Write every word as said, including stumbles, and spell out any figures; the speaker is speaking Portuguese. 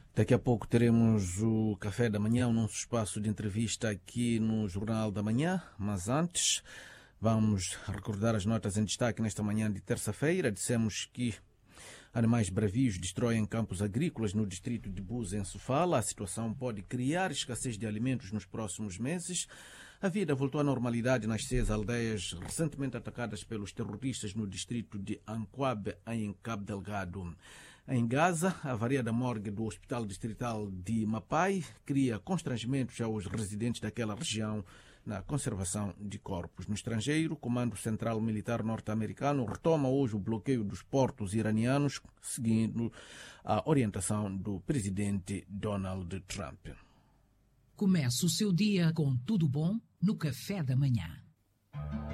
Daqui a pouco teremos o Café da Manhã, o nosso espaço de entrevista aqui no Jornal da Manhã, mas antes vamos recordar as notas em destaque nesta manhã de terça-feira. Dissemos que animais bravios destroem campos agrícolas no distrito de Buza, em Sofala. A situação pode criar escassez de alimentos nos próximos meses. A vida voltou à normalidade nas seis aldeias recentemente atacadas pelos terroristas no distrito de Anquabe, em Cabo Delgado. Em Gaza, a avaria da morgue do Hospital Distrital de Mapai cria constrangimentos aos residentes daquela região na conservação de corpos. No estrangeiro, o Comando Central Militar Norte-Americano retoma hoje o bloqueio dos portos iranianos, seguindo a orientação do presidente Donald Trump. Comece o seu dia com tudo bom no Café da Manhã.